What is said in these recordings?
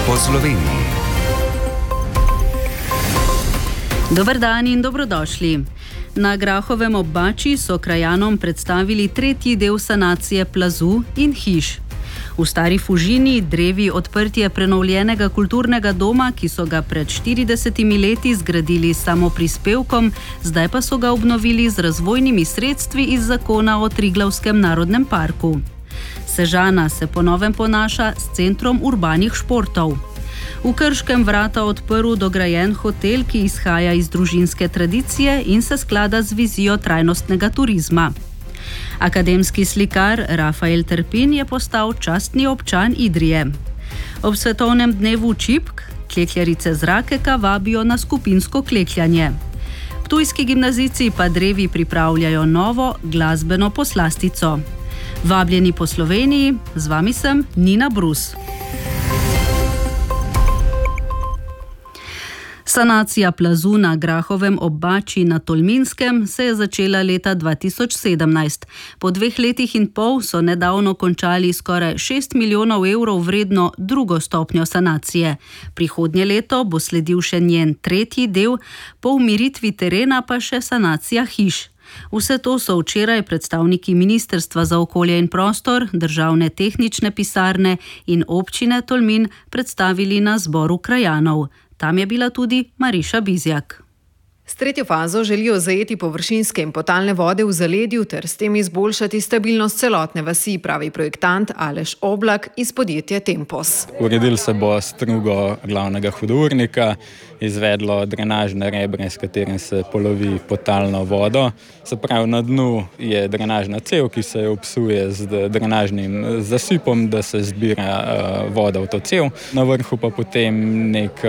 po Sloveniji. Dober dan in dobrodošli. Na Grahovem ob Bači so krajanom predstavili tretji del sanacije plazu in hiš. V Stari Fužini drevi odprtje prenovljenega kulturnega doma, ki so ga pred 40 leti zgradili samo prispevkom, zdaj pa so ga obnovili z razvojnimi sredstvi iz zakona o Triglavskem narodnem parku. Sežana se po novem ponaša s centrom urbanih športov. V Krškem vrata odprl dograjen hotel, ki izhaja iz družinske tradicije in se sklada z vizijo trajnostnega turizma. Akademski slikar Rafael Terpin je postal častni občan Idrije. Ob svetovnem dnevu čipk klekljarice z Rakeka vabijo na skupinsko klekljanje. Ptujski gimnazijci pa drevi pripravljajo novo glasbeno poslastico. Vabljeni po Sloveniji, z vami sem Nina Brus. Sanacija plazu na Grahovem ob Bači na Tolminskem se je začela leta 2017. Po 2 letih in pol so nedavno končali skoraj 6 milijonov evrov vredno drugo stopnjo sanacije. Prihodnje leto bo sledil še njen tretji del, po umiritvi terena pa še sanacija hiš. Vse to so včeraj predstavniki Ministrstva za okolje in prostor, Državne tehnične pisarne in občine Tolmin predstavili na zboru krajanov. Tam je bila tudi Mariša Bizjak. S tretjo fazo želijo zajeti površinske in podtalne vode v zaledju ter s tem izboljšati stabilnost celotne vasi, pravi projektant Aleš Oblak iz podjetja Tempos. Uredil se bo strugo glavnega hudournika, izvedlo drenažne rebre, s katerim se polovi podtalno vodo. Se pravi, na dnu je drenažna cev, ki se obsuje z drenažnim zasipom, da se zbira voda v to cev. Na vrhu pa potem nek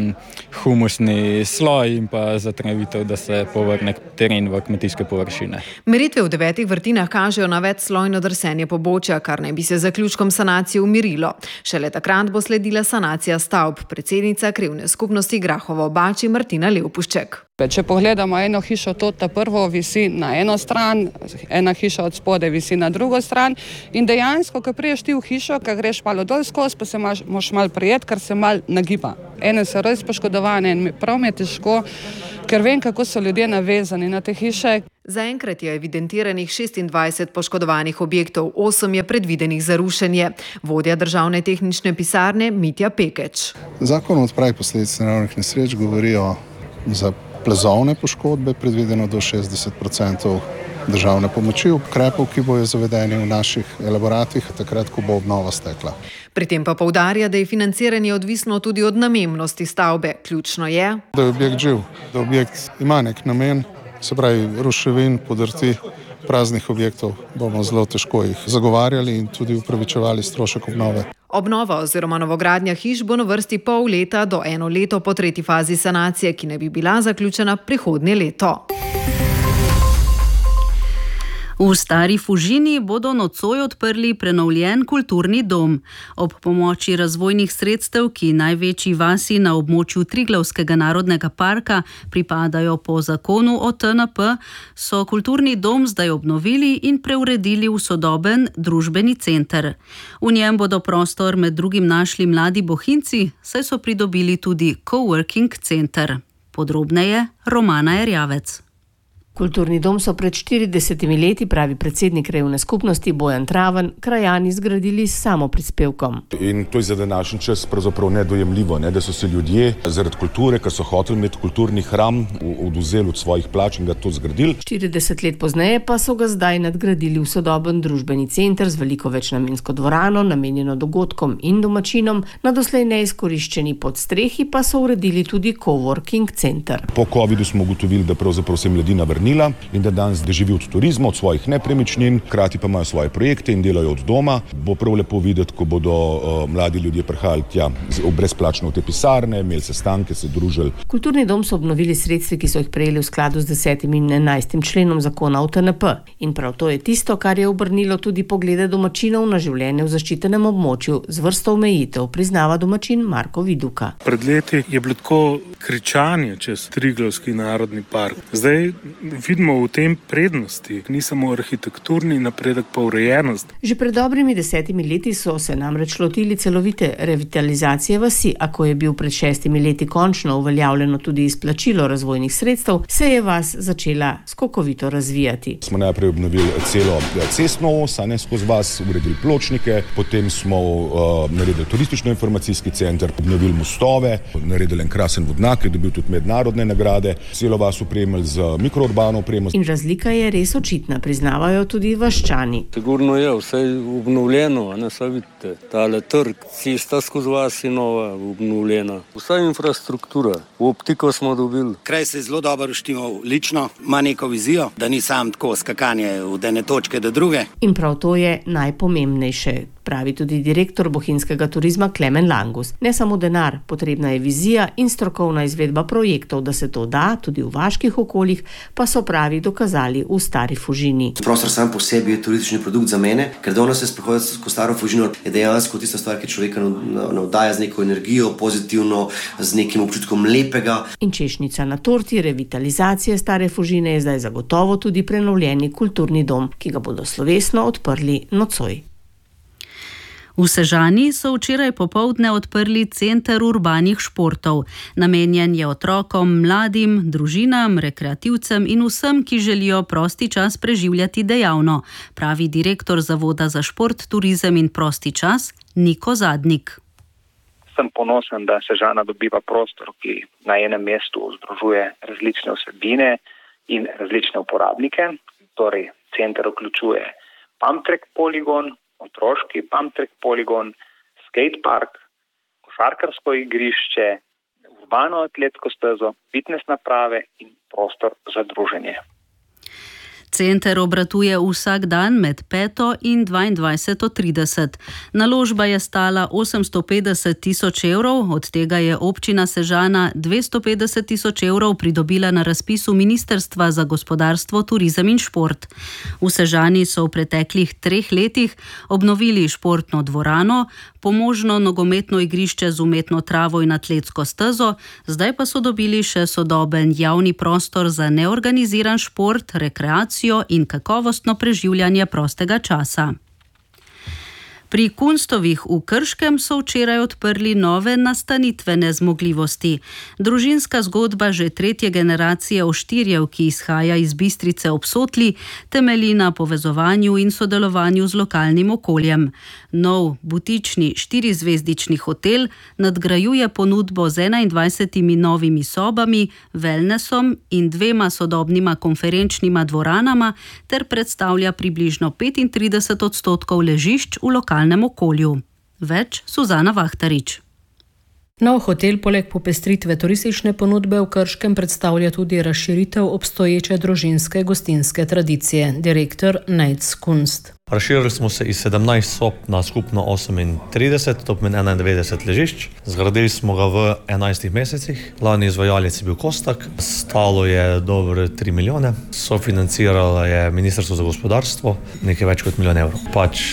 humusni sloj in pa zatravitev, da se povrne teren v kmetijske površine. Meritve v 9 vrtinah kažejo na večslojno drsenje pobočja, kar naj bi se zaključkom sanacije umirilo. Šele takrat bo sledila sanacija stavb, predsednica krajevne skupnosti Grahovo ob Bači Martina Levpušček. Če pogledamo eno hišo, to ta prvo visi na eno stran, ena hiša od spode visi na drugo stran in dejansko, ko priješ ti v hišo, ko greš malo dol skozi, pa se moš malo prijeti, ker se malo nagiba. Ene so res poškodovane in prav mi je težko, ker vem, kako so ljudje navezani na te hiše. Zaenkrat je evidentiranih 26 poškodovanih objektov, 8 je predvidenih za rušenje. Vodja Državne tehnične pisarne Mitja Pekeč. Zakon o odpravi posledic naravnih nesreč govorijo za plazovne poškodbe, predvideno do 60% državne pomoči, ukrepov, ki bojo zavedeni v naših elaboratih, takrat, ko bo obnova stekla. Pri tem pa poudarja, da je financiranje odvisno tudi od namembnosti stavbe. Ključno je, da je objekt živ, da objekt ima nek namen, se pravi ruševin, podrti, praznih objektov bomo zelo težko jih zagovarjali in tudi upravičevali strošek obnove. Obnova oziroma novogradnja hiš bo na vrsti pol leta do 1 leto po tretji fazi sanacije, ki naj bi bila zaključena prihodnje leto. V Stari Fužini bodo nocoj odprli prenovljen kulturni dom. Ob pomoči razvojnih sredstev, ki največji vasi na območju Triglavskega narodnega parka pripadajo po zakonu o TNP, so kulturni dom zdaj obnovili in preuredili v sodoben družbeni center. V njem bodo prostor med drugim našli mladi bohinci, saj so pridobili tudi coworking center. Podrobneje Romana Erjavec. Kulturni dom so pred 40 leti, pravi predsednik krajevne skupnosti Bojan Traven, krajani zgradili s samoprispevkom. In to je za današnji čas pravzaprav nedojemljivo, da so se ljudje zaradi kulture, ker so hoteli imeti kulturni hram, odvzeli od svojih plač in ga to zgradili. 40 let pozneje pa so ga zdaj nadgradili v sodoben družbeni center z veliko večnamensko dvorano, namenjeno dogodkom in domačinom, na doslej neizkoriščeni podstrehi pa so uredili tudi coworking center. Po covidu smo ugotovili, da pravzaprav se mladina vrnila in da danes živi od turizma, od svojih nepremičnin, hkrati pa imajo svoje projekte in delajo od doma. Bo prav lepo videti, ko bodo mladi ljudje prihajali tja brezplačno v te pisarne, imeli sestanke, se družili. Kulturni dom so obnovili sredstvi, ki so jih prejeli v skladu z 10. in 11. členom zakona o TNP. In prav to je tisto, kar je obrnilo tudi poglede domačinov na življenje v zaščitenem območju z vrsto omejitev, priznava domačin Marko Viduka. Pred leti je bilo tako kričanje čez Triglavski narodni park. Zdaj vidimo v tem prednosti, ni samo arhitekturni napredek, pa urejenost. Že pred dobrimi 10 leti so se namreč lotili celovite revitalizacije vasi, a ko je bil pred 6 leti končno uveljavljeno tudi izplačilo razvojnih sredstev, se je vas začela skokovito razvijati. Smo najprej obnovili celo cestno os, skozi vas, uredili pločnike, potem smo naredili turistično-informacijski center, obnovili mostove, naredili en krasen vodnjak, ki je dobil tudi mednarodne nagrade, celo vas opremili z mikrourbano opremo. In razlika je res očitna, priznavajo tudi vaščani. Sigurno je vse obnovljeno, saj vidite, tale trg, cesta skozi vas je nova, obnovljena. Vsa infrastruktura, optiko smo dobili. Kraj se je zelo dobro uštimal lično, ima neko vizijo, da ni sam tako skakanje od ene točke do druge. In prav to je najpomembnejše, pravi tudi direktor bohinjskega turizma Klemen Langus. Ne samo denar, potrebna je vizija in strokovna izvedba projektov, da se to da tudi v vaških okoljih, pa so pravi dokazali v Stari Fužini. Prostor sam po sebi je turistični produkt za mene, ker danes se sprehoditi skozi Staro Fužino je dejansko tista stvar, ki človeka navdaja z neko energijo, pozitivno, z nekim občutkom lepega. In češnjica na torti revitalizacije Stare Fužine je zdaj zagotovo tudi prenovljeni kulturni dom, ki ga bodo slovesno odprli nocoj. V Sežani so včeraj popoldne odprli center urbanih športov. Namenjen je otrokom, mladim, družinam, rekreativcem in vsem, ki želijo prosti čas preživljati dejavno, pravi direktor Zavoda za šport, turizem in prosti čas Niko Zadnik. Sem ponosen, da Sežana dobiva prostor, ki na enem mestu združuje različne vsebine in različne uporabnike. Torej, center vključuje pump-track poligon, otroški pump-track poligon, skatepark, košarkarsko igrišče, urbano atletsko stezo, fitness naprave in prostor za druženje. Center obratuje vsak dan med 5 in 22:30. Naložba je stala 850 tisoč evrov, od tega je občina Sežana 250 tisoč evrov pridobila na razpisu Ministrstva za gospodarstvo, turizem in šport. V Sežani so v preteklih 3 letih obnovili športno dvorano, pomožno nogometno igrišče z umetno travo in atletsko stezo, zdaj pa so dobili še sodoben javni prostor za neorganiziran šport, rekreacijo in kakovostno preživljanje prostega časa. Pri Kunstovih v Krškem so včeraj odprli nove nastanitvene zmogljivosti. Družinska zgodba že 3. generacije Oštirjev, ki izhaja iz Bistrice ob Sotli, temelji na povezovanju in sodelovanju z lokalnim okoljem. Nov butični 4-zvezdični hotel nadgrajuje ponudbo z 21 novimi sobami, wellnessom in 2 sodobnima konferenčnima dvoranama ter predstavlja približno 35% ležišč v lokalnem okolju. Več Suzana Vahtarič. Nov hotel poleg popestritve turistične ponudbe v Krškem predstavlja tudi razširitev obstoječe družinske gostinske tradicije. Direktor Nejc Kunst. Razširili smo se iz 17 sob na skupno 38, to pomeni 91 ležišč. Zgradili smo ga v 11 mesecih. Glavni izvajalec je bil Kostak, stalo je dobro 3 milijone. Sofinanciralo je Ministrstvo za gospodarstvo, nekaj več kot 1 milijon evrov.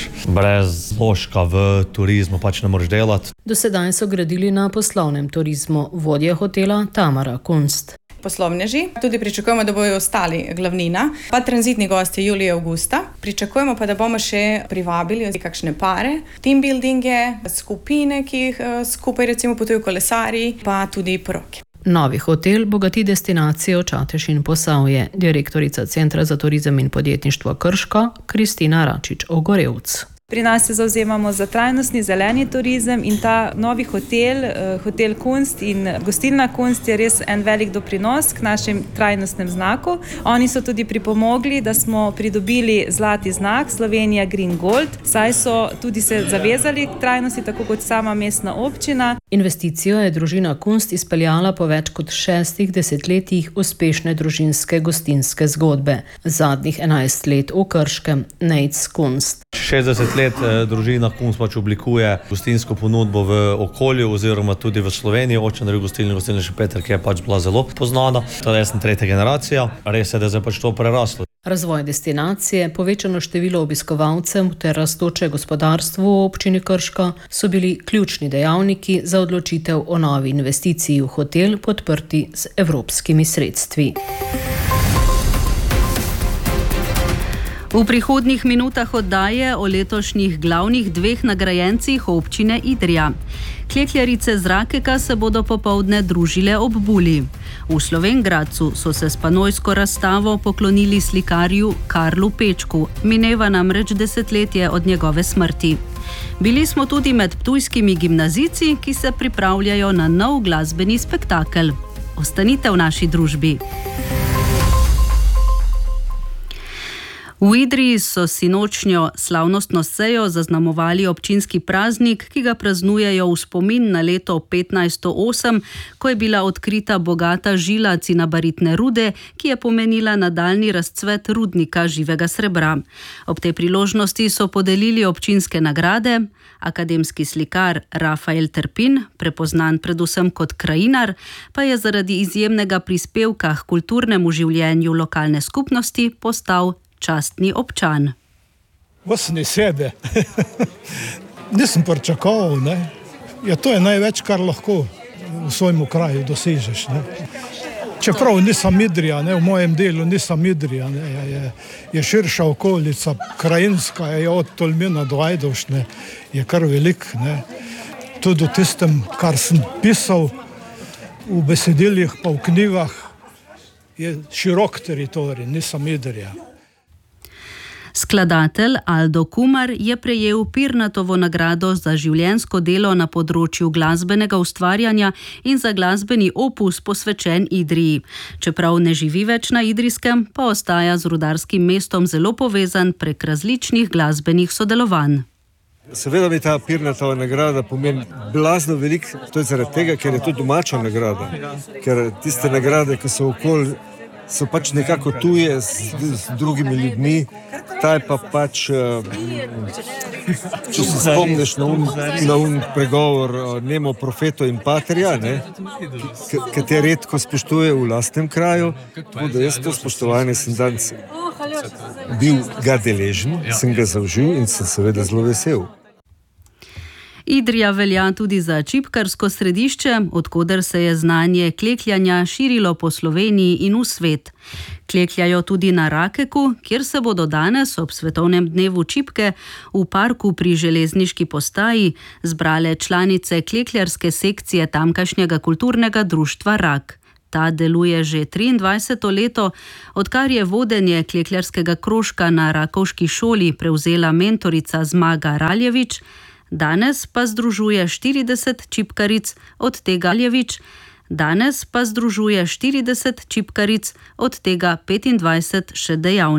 Brez vložka v turizmu ne moreš delati. Do sedaj so gradili na poslovnem turizmu. Vodja hotela Tamara Kunst. Poslovneži. Tudi pričakujemo, da bojo ostali glavnina, pa tranzitni gosti julija, avgusta. Pričakujemo pa, da bomo še privabili kakšne pare, team buildinge, skupine, ki jih skupaj recimo potujejo kolesarji, pa tudi poroke. Novi hotel bogati destinacijo Čatež in Posavje. Direktorica Centra za turizem in podjetništvo Krško, Kristina Račič-Ogorevc. Pri nas se zavzemamo za trajnostni zeleni turizem in ta novi hotel, hotel Kunst in gostilna Kunst je res en velik doprinos k našem trajnostnem znaku. Oni so tudi pripomogli, da smo pridobili zlati znak Slovenija Green Gold, saj so tudi se zavezali k trajnosti, tako kot sama mestna občina. Investicijo je družina Kunst izpeljala po več kot 6 desetletjih uspešne družinske gostinske zgodbe. Zadnjih 11 let v Krškem. Nejc Kunst. 60 let družina Kunst oblikuje gostinsko ponudbo v okolju oziroma tudi v Sloveniji. Oče naredil gostilno Šempeter, ki je bila zelo poznana. Jaz sem 3. generacija, res je, da je to preraslo. Razvoj destinacije, povečano število obiskovalcev ter rastoče gospodarstvo v občini Krško so bili ključni dejavniki za odločitev o novi investiciji v hotel, podprti z evropskimi sredstvi. V prihodnjih minutah oddaje o letošnjih glavnih dveh nagrajencih občine Idrija. Klekljarice z Rakeka se bodo popoldne družile ob Buli. V Slovenj Gradcu so se s panojsko razstavo poklonili slikarju Karlu Pečku, mineva namreč desetletje od njegove smrti. Bili smo tudi med ptujskimi gimnazijci, ki se pripravljajo na nov glasbeni spektakel. Ostanite v naši družbi. V Idriji so sinočnjo slavnostno sejo zaznamovali občinski praznik, ki ga praznujejo v spomin na leto 1508, ko je bila odkrita bogata žila cinabaritne rude, ki je pomenila nadaljnji razcvet rudnika živega srebra. Ob tej priložnosti so podelili občinske nagrade. Akademski slikar Rafael Trpin, prepoznan predvsem kot krajinar, pa je zaradi izjemnega prispevka k kulturnemu življenju lokalne skupnosti postal častni občan. Vasni sebe. Nisem pričakoval, ne. Ja, to je največ, kar lahko v svojem kraju dosežeš, ne. Čeprav nisem Idrija, ne, v mojem delu nisem Idrija, ne, je širša okolica, krajinska, je od Tolmina do Ajdovšne, je kar velik, ne. Tudi v tistem, kar sem pisal v besedilih pa v knjigah, je širok teritorij, nisem Idrija. Skladatelj Aldo Kumar je prejel Pirnatovo nagrado za življenjsko delo na področju glasbenega ustvarjanja in za glasbeni opus posvečen Idriji. Čeprav ne živi več na Idrijskem, pa ostaja z rudarskim mestom zelo povezan prek različnih glasbenih sodelovanj. Seveda mi ta Pirnatova nagrada pomeni blazno veliko, to je zaradi tega, ker je to domača nagrada. Ker tiste nagrade, ki so okoli, so pač nekako tuje z drugimi ljudmi. Ta je pa pač, če se spomniš na pregovor Nemo profeto in patrija, ki te redko spoštuje v lastnem kraju, tako da jaz to spoštovanje sem danes bil ga deležen, sem ga zaužil in sem seveda zelo vesel. Idrija velja tudi za čipkarsko središče, od koder se je znanje klekljanja širilo po Sloveniji in v svet. Klekljajo tudi na Rakeku, kjer se bodo danes ob svetovnem dnevu čipke v parku pri železniški postaji zbrale članice klekljarske sekcije tamkajšnjega kulturnega društva Rak. Ta deluje že 23. leto, odkar je vodenje klekljarskega krožka na Rakovški šoli prevzela mentorica Zmaga Raljevič. Danes pa združuje 40 čipkaric, od tega 25 še dejavnih.